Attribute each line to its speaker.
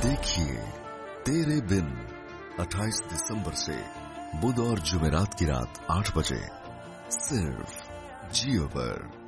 Speaker 1: देखिए तेरे बिन 28 दिसंबर से बुध और जुमेरात की रात 8 बजे सिर्फ जियो पर।